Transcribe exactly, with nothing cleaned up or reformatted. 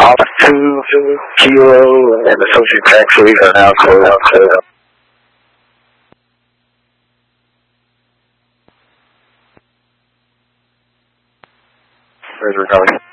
Alpha two, Kilo, and associate taxis are now closed. Where's recovery?